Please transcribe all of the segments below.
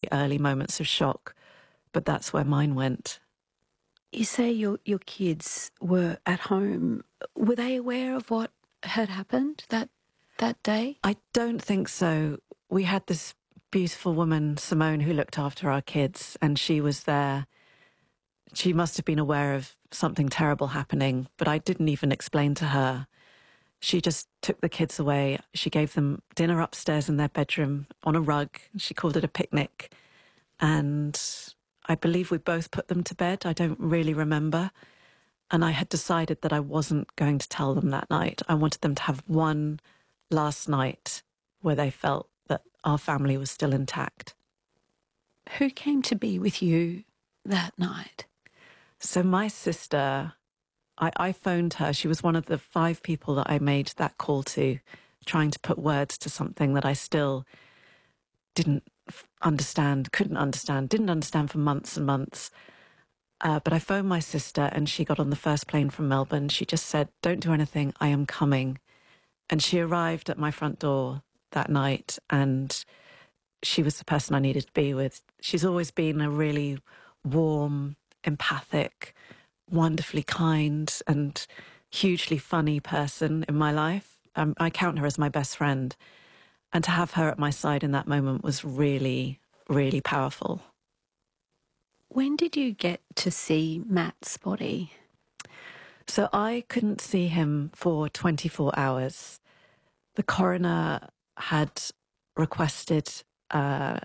early moments of shock, but that's where mine went. You say your kids were at home. Were they aware of what had happened that day? I don't think so. We had this beautiful woman, Simone, who looked after our kids, and she was there. She must have been aware of something terrible happening, but I didn't even explain to her. She just took the kids away. She gave them dinner upstairs in their bedroom on a rug. She called it a picnic. And I believe we both put them to bed. I don't really remember. And I had decided that I wasn't going to tell them that night. I wanted them to have one last night where they felt that our family was still intact. Who came to be with you that night? So my sister, I phoned her. She was one of the 5 people that I made that call to, trying to put words to something that I still didn't understand, couldn't understand, didn't understand for months and months. But I phoned my sister and she got on the first plane from Melbourne. She just said, "Don't do anything, I am coming." And she arrived at my front door that night and she was the person I needed to be with. She's always been a really warm, empathic, wonderfully kind and hugely funny person in my life. I count her as my best friend. And to have her at my side in that moment was really, really powerful. When did you get to see Matt's body? So I couldn't see him for 24 hours. The coroner had requested an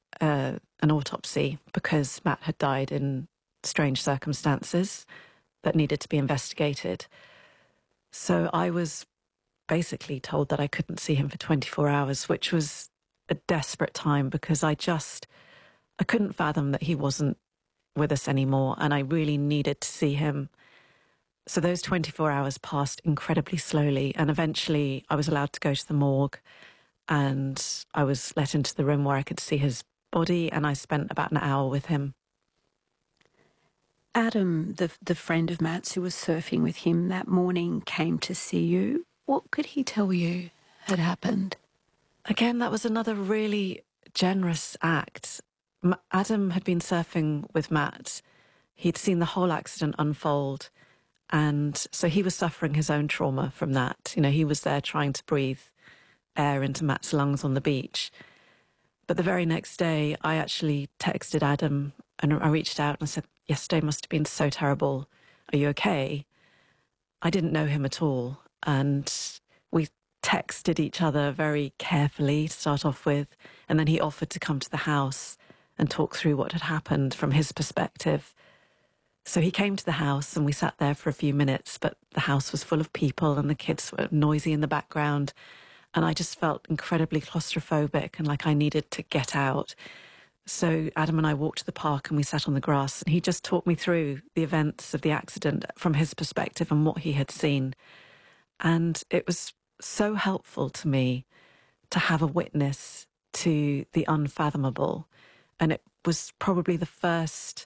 autopsy because Matt had died in strange circumstances that needed to be investigated. So I was basically told that I couldn't see him for 24 hours, which was a desperate time because I couldn't fathom that he wasn't with us anymore and I really needed to see him. So those 24 hours passed incredibly slowly and eventually I was allowed to go to the morgue and I was let into the room where I could see his body and I spent about an hour with him. Adam, the friend of Matt's who was surfing with him that morning, came to see you. What could he tell you had happened? Again, that was another really generous act. Adam had been surfing with Matt. He'd seen the whole accident unfold. And so he was suffering his own trauma from that. You know, he was there trying to breathe air into Matt's lungs on the beach. But the very next day, I actually texted Adam and I reached out and I said, "Yesterday must have been so terrible. Are you okay?" I didn't know him at all. And we texted each other very carefully to start off with. And then he offered to come to the house and talk through what had happened from his perspective. So he came to the house and we sat there for a few minutes, but the house was full of people and the kids were noisy in the background. And I just felt incredibly claustrophobic and like I needed to get out. So Adam and I walked to the park and we sat on the grass and he just talked me through the events of the accident from his perspective and what he had seen. And it was so helpful to me to have a witness to the unfathomable. And it was probably the first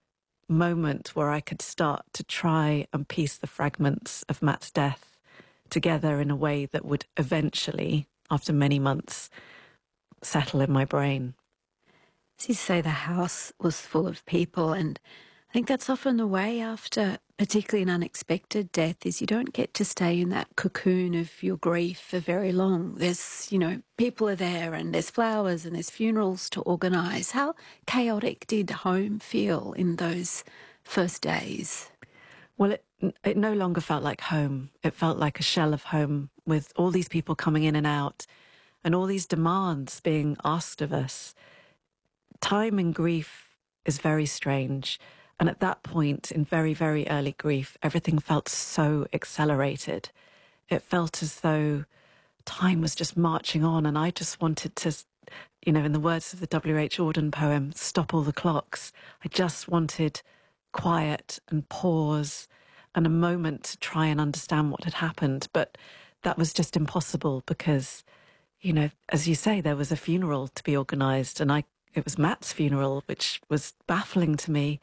moment where I could start to try and piece the fragments of Matt's death together in a way that would eventually, after many months, settle in my brain. As you say, the house was full of people, and I think that's often the way after particularly an unexpected death is you don't get to stay in that cocoon of your grief for very long. There's, people are there and there's flowers and there's funerals to organise. How chaotic did home feel in those first days? Well, it no longer felt like home. It felt like a shell of home with all these people coming in and out and all these demands being asked of us. Time in grief is very strange. And at that point, in very, very early grief, everything felt so accelerated. It felt as though time was just marching on. And I just wanted to, in the words of the W.H. Auden poem, stop all the clocks. I just wanted quiet and pause and a moment to try and understand what had happened. But that was just impossible because, as you say, there was a funeral to be organised and it was Matt's funeral, which was baffling to me.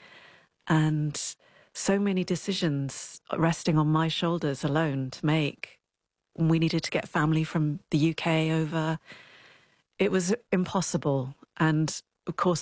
And so many decisions resting on my shoulders alone to make. We needed to get family from the UK over. It was impossible. And of course,